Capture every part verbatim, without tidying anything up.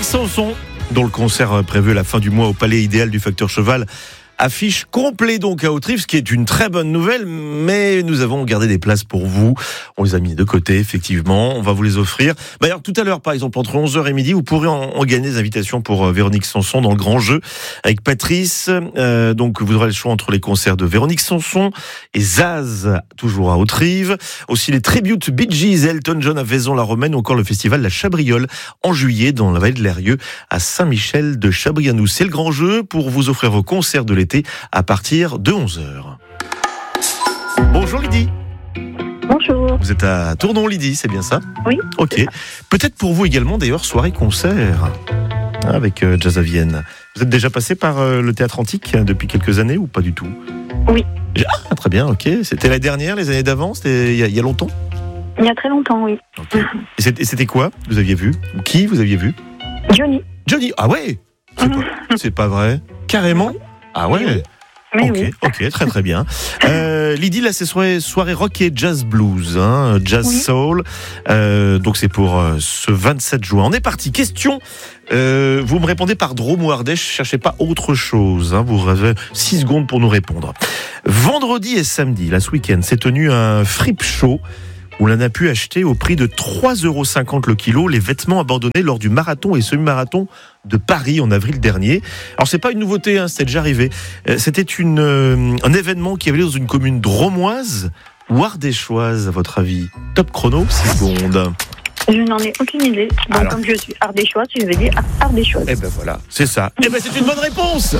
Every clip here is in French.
Sanson, dont le concert prévu à la fin du mois au Palais Idéal du Facteur Cheval affiche complet donc à Autrive, ce qui est une très bonne nouvelle, mais nous avons gardé des places pour vous. On les a mis de côté, effectivement. On va vous les offrir. Bah, alors, tout à l'heure, par exemple, entre onze heures et midi, vous pourrez en, en gagner des invitations pour euh, Véronique Sanson dans le grand jeu avec Patrice. Euh, donc, vous aurez le choix entre les concerts de Véronique Sanson et Zaz, toujours à Autrive. Aussi les tributes Bee Gees, Elton John à Vaison-la-Romaine, ou encore le festival La Chabriole en juillet dans la vallée de l'Eyrieux à Saint-Michel de Chabrianou. C'est le grand jeu pour vous offrir vos concerts de l'été à partir de onze heures. Bonjour Lydie. Bonjour. Vous êtes à Tournon Lydie, c'est bien ça ? Oui. Ok. Peut-être pour vous également d'ailleurs soirée-concert avec euh, Jazz à Vienne. Vous êtes déjà passé par euh, le théâtre antique euh, depuis quelques années ou pas du tout ? Oui. Ah, très bien, ok. C'était la dernière, les années d'avant ? C'était il y, y a longtemps ? Il y a très longtemps, oui. Okay. Et c'était, c'était quoi vous aviez vu ? Ou qui vous aviez vu ? Johnny. Johnny, ah ouais ? C'est, pas, c'est pas vrai ? Carrément ? Ah ouais. Mais ok, oui. ok, très très bien. Euh, Lydie, là c'est soirée, soirée rock et jazz blues, hein, jazz Oui. soul. Euh, donc c'est pour euh, ce vingt-sept juin. On est parti. Question. Euh, vous me répondez par Drôme ou Ardèche. Cherchez pas autre chose. Hein, vous avez six secondes pour nous répondre. Vendredi et samedi, là ce week-end, s'est tenu un frip show où l'on a pu acheter au prix de trois euros cinquante le kilo les vêtements abandonnés lors du marathon et semi-marathon de Paris en avril dernier. Alors c'est pas une nouveauté, hein, c'était déjà arrivé. Euh, c'était une, euh, un événement qui avait lieu dans une commune drômoise ou ardéchoise à votre avis ? Top chrono, six secondes. Je n'en ai aucune idée. Donc, Alors. comme je suis ardéchoise, je vais dire ardéchoise. Eh ben voilà, c'est ça. Eh ben c'est une bonne réponse.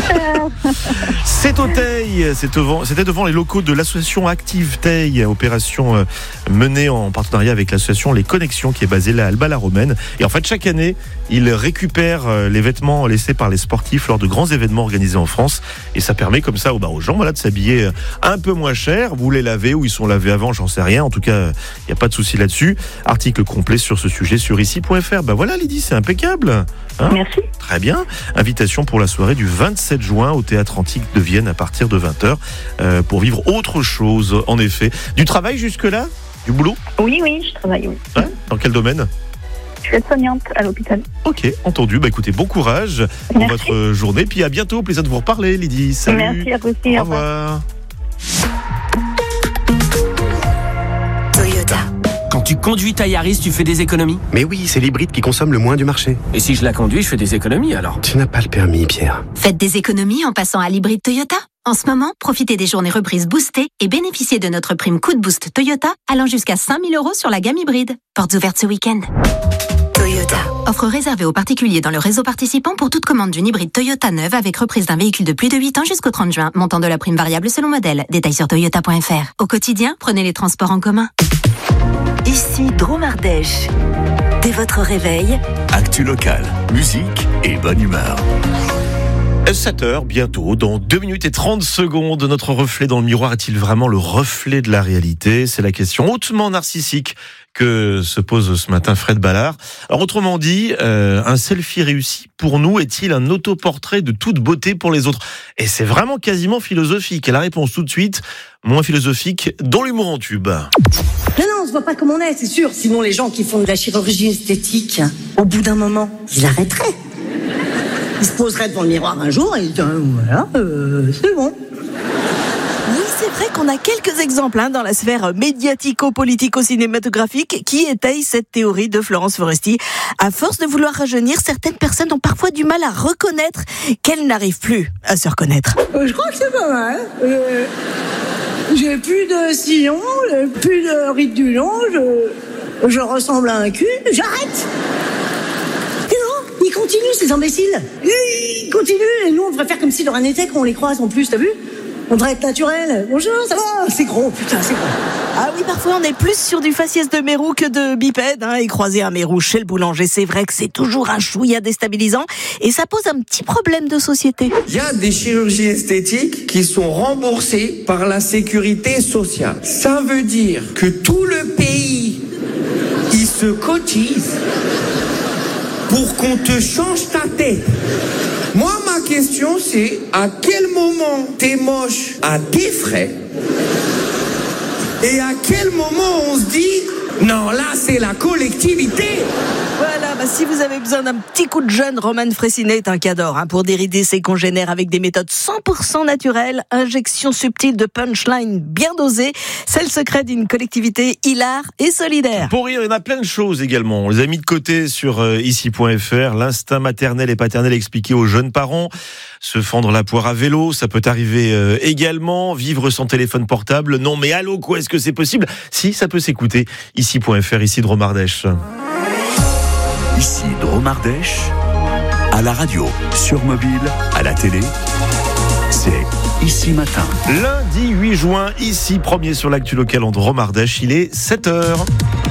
C'est au Teil, c'est devant, c'était devant les locaux de l'association Active Teil, opération euh, menée en partenariat avec l'association Les Connexions qui est basée là à Alba-la-Romaine. Et en fait, chaque année, ils récupèrent euh, les vêtements laissés par les sportifs lors de grands événements organisés en France. Et ça permet comme ça bah, aux gens voilà, de s'habiller euh, un peu moins cher. Vous les lavez ou ils sont lavés avant, j'en sais rien. En tout cas, il n'y a pas de souci là-dessus. Article complet sur ce sujet sur ici point f r. Ben voilà Lydie, c'est impeccable. Hein ? Merci. Très bien. Invitation pour la soirée du vingt-sept juin au Théâtre Antique de Vienne à partir de vingt heures euh, pour vivre autre chose, en effet. Du travail jusque-là ? Du boulot ? Oui, oui, je travaille, oui. Ouais. Dans quel domaine ? Je suis aide-soignante à l'hôpital. Ok, entendu. Bah écoutez, bon courage pour Merci. votre journée. Puis à bientôt, plaisir de vous reparler Lydie. Salut. Merci à vous aussi. Au au revoir. revoir. Toyota. Quand tu conduis ta Yaris, tu fais des économies. Mais oui, c'est l'hybride qui consomme le moins du marché. Et si je la conduis, je fais des économies alors. Tu n'as pas le permis, Pierre. Faites des économies en passant à l'hybride Toyota. En ce moment, profitez des journées reprises boostées et bénéficiez de notre prime coup de boost Toyota allant jusqu'à cinq mille euros sur la gamme hybride. Portes ouvertes ce week-end. Toyota. Offre réservée aux particuliers dans le réseau participant pour toute commande d'une hybride Toyota neuve avec reprise d'un véhicule de plus de huit ans jusqu'au trente juin. Montant de la prime variable selon modèle. Détails sur toyota point f r. Au quotidien, prenez les transports en commun. Ici Drôme Ardèche. Dès votre réveil, Actu locale, musique et bonne humeur. sept heures bientôt, dans deux minutes et trente secondes, notre reflet dans le miroir est-il vraiment le reflet de la réalité ? C'est la question hautement narcissique que se pose ce matin Fred Ballard. Alors autrement dit, euh, un selfie réussi pour nous est-il un autoportrait de toute beauté pour les autres ? Et c'est vraiment quasiment philosophique. Et la réponse tout de suite, moins philosophique, dans l'humour en tube. Non, non, on se voit pas comme on est, c'est sûr. Sinon, les gens qui font de la chirurgie esthétique, au bout d'un moment, ils arrêteraient. Ils se poseraient devant le miroir un jour et ils diraient, voilà, euh, c'est bon. Oui, c'est vrai qu'on a quelques exemples hein, dans la sphère médiatico-politico-cinématographique qui étayent cette théorie de Florence Foresti. À force de vouloir rajeunir, certaines personnes ont parfois du mal à reconnaître qu'elles n'arrivent plus à se reconnaître. Euh, je crois que c'est pas mal. Euh, j'ai plus de sillon, j'ai plus de ride du long, je, je ressemble à un cul, j'arrête. Et non, ils continuent ces imbéciles. Ils continuent et nous on devrait faire comme si de rien n'était qu'on les croise en plus, t'as vu ? On devrait être naturel. Bonjour, ça va ? C'est gros, putain, c'est gros. Ah oui, parfois on est plus sur du faciès de mérou que de bipède. Hein, et croiser un mérou chez le boulanger, c'est vrai que c'est toujours un chouïa déstabilisant. Et ça pose un petit problème de société. Il y a des chirurgies esthétiques qui sont remboursées par la sécurité sociale. Ça veut dire que tout le pays, il se cotise pour qu'on te change ta tête. Moi, ma question, c'est à quel moment t'es moche à tes frais et à quel moment on se dit non, là, c'est la collectivité. Voilà, bah si si vous avez besoin d'un petit coup de jeune, Romane Fraissinet est un cador hein, pour dérider ses congénères avec des méthodes cent pour cent naturelles, injection subtile de punchline bien dosée. C'est le secret d'une collectivité hilare et solidaire. Pour rire, il y en a plein de choses également. On les a mis de côté sur euh, ici point f r. L'instinct maternel et paternel expliqué aux jeunes parents. Se fendre la poire à vélo, ça peut arriver euh, également. Vivre sans téléphone portable. Non mais allô, quoi, est-ce que c'est possible ? Si, ça peut s'écouter. ici point f r, ici Dromardèche. Ici Dromardèche, à la radio, sur mobile, à la télé, c'est Ici Matin. Lundi huit juin, ici, premier sur l'actu locale en Dromardèche, il est sept heures.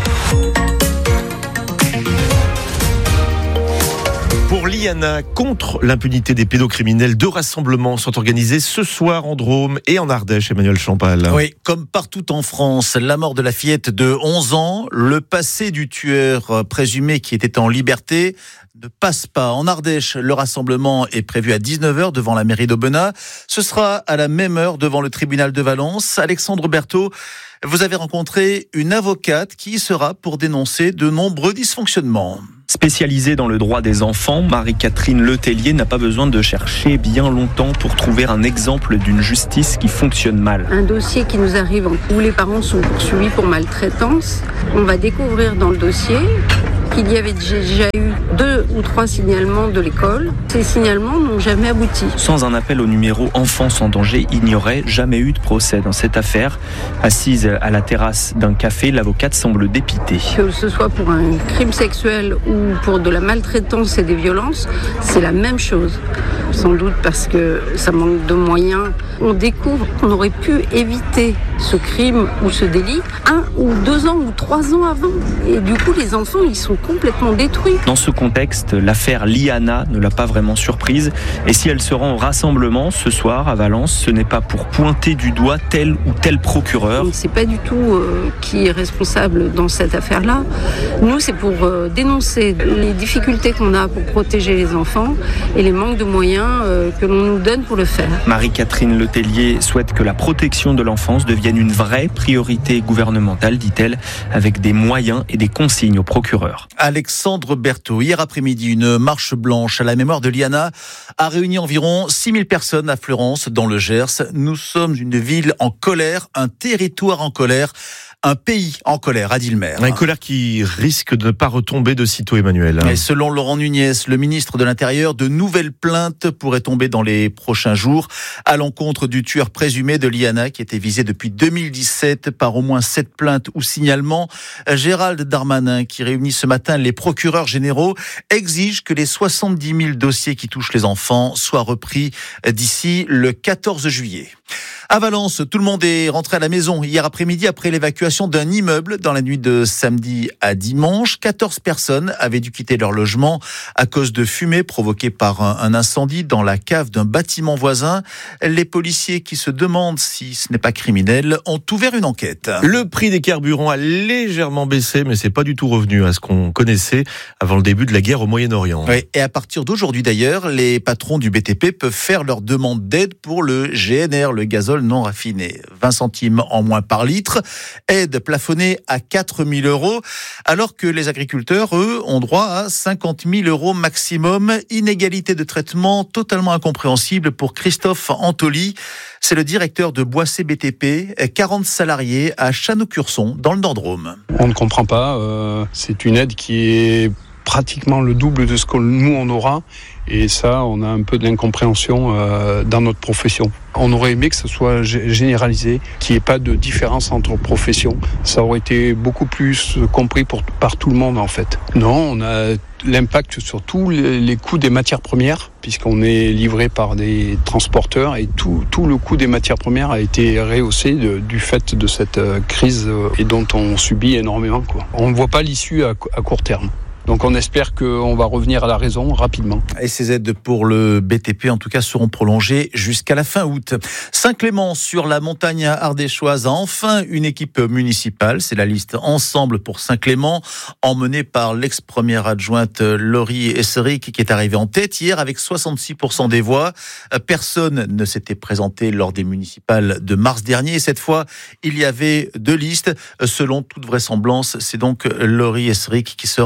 Pour l'I A N A, contre l'impunité des pédocriminels, deux rassemblements sont organisés ce soir en Drôme et en Ardèche, Emmanuel Champal. Oui, comme partout en France, la mort de la fillette de onze ans, le passé du tueur présumé qui était en liberté ne passe pas. En Ardèche, le rassemblement est prévu à dix-neuf heures devant la mairie d'Aubenas. Ce sera à la même heure devant le tribunal de Valence. Alexandre Berthaud, vous avez rencontré une avocate qui y sera pour dénoncer de nombreux dysfonctionnements. Spécialisée dans le droit des enfants, Marie-Catherine Letellier n'a pas besoin de chercher bien longtemps pour trouver un exemple d'une justice qui fonctionne mal. Un dossier qui nous arrive où les parents sont poursuivis pour maltraitance. On va découvrir dans le dossier qu'il y avait déjà eu deux ou trois signalements de l'école. Ces signalements n'ont jamais abouti. Sans un appel au numéro Enfants en danger, il n'y aurait jamais eu de procès dans cette affaire. Assise à la terrasse d'un café, l'avocate semble dépitée. Que ce soit pour un crime sexuel ou pour de la maltraitance et des violences, c'est la même chose. Sans doute parce que ça manque de moyens. On découvre qu'on aurait pu éviter ce crime ou ce délit un ou deux ans ou trois ans avant. Et du coup, les enfants, ils sont complètement détruits. Dans ce contexte, l'affaire l'I A N A ne l'a pas vraiment surprise. Et si elle se rend au rassemblement ce soir à Valence, ce n'est pas pour pointer du doigt tel ou tel procureur. On ne sait pas du tout euh, qui est responsable dans cette affaire-là. Nous, c'est pour euh, dénoncer les difficultés qu'on a pour protéger les enfants et les manques de moyens euh, que l'on nous donne pour le faire. Marie-Catherine Letellier souhaite que la protection de l'enfance devienne une vraie priorité gouvernementale, dit-elle, avec des moyens et des consignes aux procureurs. Alexandre Berthaud, hier après-midi, une marche blanche à la mémoire de l'I A N A a réuni environ six mille personnes à Fleurance, dans le Gers. Nous sommes une ville en colère, un territoire en colère. Un pays en colère, a dit le maire. Une colère qui risque de ne pas retomber de sitôt, Emmanuel. Et selon Laurent Nunez, le ministre de l'Intérieur, de nouvelles plaintes pourraient tomber dans les prochains jours à l'encontre du tueur présumé de l'I A N A qui était visé depuis deux mille dix-sept par au moins sept plaintes ou signalements. Gérald Darmanin, qui réunit ce matin les procureurs généraux, exige que les soixante-dix mille dossiers qui touchent les enfants soient repris d'ici le quatorze juillet. À Valence, tout le monde est rentré à la maison hier après-midi après l'évacuation d'un immeuble dans la nuit de samedi à dimanche. quatorze personnes avaient dû quitter leur logement à cause de fumée provoquée par un incendie dans la cave d'un bâtiment voisin. Les policiers qui se demandent si ce n'est pas criminel ont ouvert une enquête. Le prix des carburants a légèrement baissé, mais c'est pas du tout revenu à ce qu'on connaissait avant le début de la guerre au Moyen-Orient. Oui, et à partir d'aujourd'hui d'ailleurs, les patrons du B T P peuvent faire leur demande d'aide pour le G N R, le gazole non raffiné. vingt centimes en moins par litre, aide plafonnée à quatre mille euros, alors que les agriculteurs, eux, ont droit à cinquante mille euros maximum. Inégalité de traitement totalement incompréhensible pour Christophe Antoli. C'est le directeur de Boissé B T P, quarante salariés à Chano-Curson, dans le Nord-Drôme. On ne comprend pas, euh, c'est une aide qui est pratiquement le double de ce que nous on aura, et ça on a un peu de l'incompréhension euh, dans notre profession. On aurait aimé que ce soit généralisé, qu'il n'y ait pas de différence entre professions. Ça aurait été beaucoup plus compris pour, par tout le monde en fait. Non, on a l'impact sur tous les, les coûts des matières premières, puisqu'on est livré par des transporteurs, et tout, tout le coût des matières premières a été rehaussé de, du fait de cette crise et dont on subit énormément, quoi. On ne voit pas l'issue à, à court terme. Donc on espère qu'on va revenir à la raison rapidement. Et ces aides pour le B T P, en tout cas, seront prolongées jusqu'à la fin août. Saint-Clément, sur la montagne ardéchoise, a enfin une équipe municipale. C'est la liste Ensemble pour Saint-Clément, emmenée par l'ex-première adjointe Laurie Esseric, qui est arrivée en tête hier avec soixante-six pour cent des voix. Personne ne s'était présenté lors des municipales de mars dernier. Et cette fois, il y avait deux listes. Selon toute vraisemblance, c'est donc Laurie Esseric qui sera élue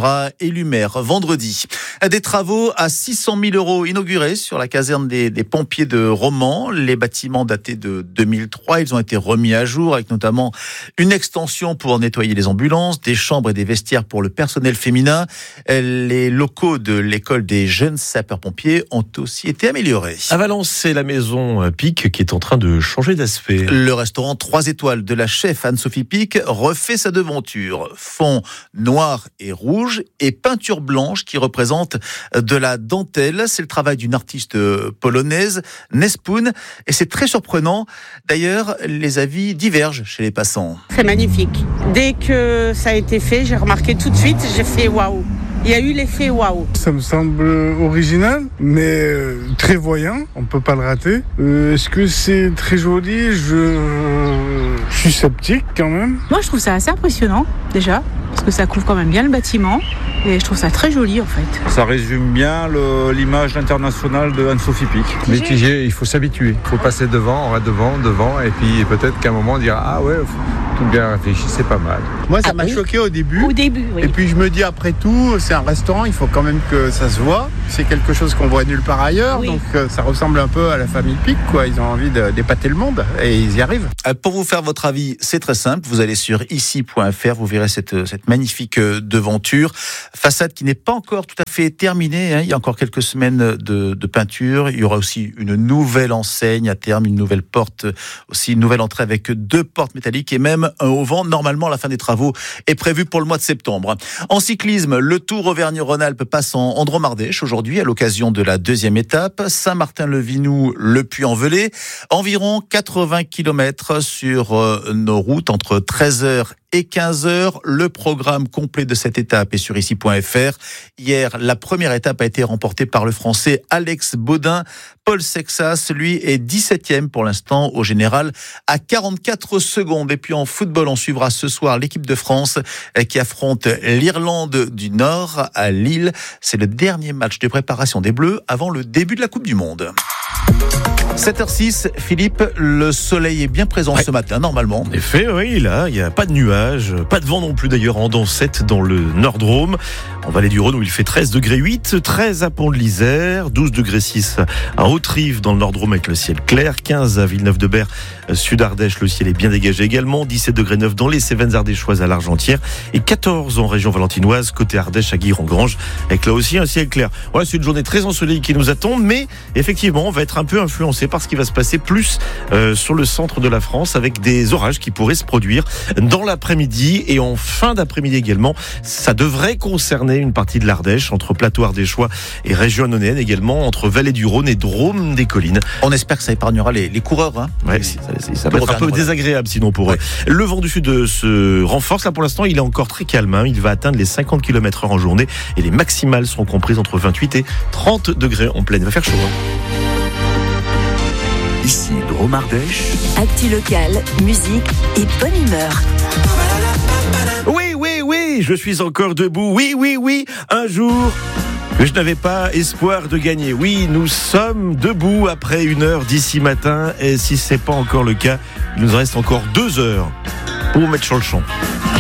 élu maire vendredi. Des travaux à six cent mille euros inaugurés sur la caserne des, des pompiers de Romans. Les bâtiments datés de deux mille trois, ils ont été remis à jour avec notamment une extension pour nettoyer les ambulances, des chambres et des vestiaires pour le personnel féminin. Les locaux de l'école des jeunes sapeurs-pompiers ont aussi été améliorés. À Valence, c'est la maison Pic qui est en train de changer d'aspect. Le restaurant trois étoiles de la chef Anne-Sophie Pic refait sa devanture. Fond noir et rouge et peinture blanche qui représente de la dentelle. C'est le travail d'une artiste polonaise, Nespoon, et c'est très surprenant. D'ailleurs, les avis divergent chez les passants. C'est magnifique. Dès que ça a été fait, j'ai remarqué tout de suite, j'ai fait waouh. Il y a eu l'effet waouh. Ça me semble original, mais très voyant. On peut pas le rater. Euh, est-ce que c'est très joli ? Je... je suis sceptique quand même. Moi, je trouve ça assez impressionnant déjà, parce que ça couvre quand même bien le bâtiment. Et je trouve ça très joli en fait. Ça résume bien le, l'image internationale de Anne-Sophie Pic. Mitigé, il faut s'habituer. Il faut passer devant, on va devant, devant, et puis peut-être qu'à un moment on dira ah ouais, tout bien réfléchi, c'est pas mal. Moi ça ah m'a oui. choqué au début. Au début, oui. Et puis je me dis après tout, c'est un restaurant, il faut quand même que ça se voit. C'est quelque chose qu'on voit nulle part ailleurs, oui. Donc euh, ça ressemble un peu à la famille Pic, quoi. Ils ont envie de, d'épater le monde et ils y arrivent. Pour vous faire votre avis, c'est très simple. Vous allez sur ici point f r, vous verrez cette, cette magnifique devanture. Façade qui n'est pas encore tout à fait terminée. Hein. Il y a encore quelques semaines de, de peinture. Il y aura aussi une nouvelle enseigne à terme, une nouvelle porte, aussi une nouvelle entrée avec deux portes métalliques et même un auvent. Normalement, la fin des travaux est prévue pour le mois de septembre. En cyclisme, le Tour Auvergne-Rhône-Alpes passe en, en Dromardèche aujourd'hui à l'occasion de la deuxième étape. Saint-Martin-le-Vinou, Le Puy-en-Velay. Environ quatre-vingts kilomètres sur euh, nos routes entre treize heures et quinze heures. Le programme complet de cette étape est sur ici point f r. Hier, la première étape a été remportée par le Français Alex Baudin. Paul Sexas, lui, est dix-septième pour l'instant au général à quarante-quatre secondes. Et puis en football, on suivra ce soir l'équipe de France qui affronte l'Irlande du Nord à Lille. C'est le dernier match de préparation des Bleus avant le début de la Coupe du Monde. sept heures six, Philippe, le soleil est bien présent ouais. ce matin, normalement. En effet, oui, là, il n'y a pas de nuages, pas de vent non plus d'ailleurs en Dansette dans le Nord-Drôme. En Vallée du Rhône où il fait treize degrés huit, treize à Pont-de-l'Isère, douze degrés six à Haute-Rive dans le Nord-Drôme avec le ciel clair, quinze à Villeneuve-de-Berre, Sud-Ardèche, le ciel est bien dégagé également, dix-sept degrés neuf dans les Cévennes ardéchoises à l'Argentière et quatorze en région valentinoise, côté Ardèche à Guiron-Grange, avec là aussi un ciel clair. Voilà, c'est une journée très ensoleillée qui nous attend, mais effectivement, on va être un peu influencé par ce qui va se passer plus euh, sur le centre de la France avec des orages qui pourraient se produire dans l'après-midi et en fin d'après-midi également. Ça devrait concerner une partie de l'Ardèche, entre plateau ardéchois et région annonayenne également, entre Vallée du Rhône et Drôme des Collines. On espère que ça épargnera les, les coureurs. Hein. Ouais, ça, ça, ça va être un peu désagréable sinon pour eux. Ouais. Le vent du sud se renforce. Là pour l'instant, il est encore très calme. Hein. Il va atteindre les cinquante kilomètres heure en journée et les maximales seront comprises entre vingt-huit et trente degrés en pleine. Il va faire chaud. Hein. Ici Dromardèche. Actu locale, musique et bonne humeur. Oui, oui, oui, je suis encore debout. Oui, oui, oui, un jour que je n'avais pas espoir de gagner. Oui, nous sommes debout après une heure d'ici matin. Et si ce n'est pas encore le cas, il nous reste encore deux heures pour vous mettre sur le champ.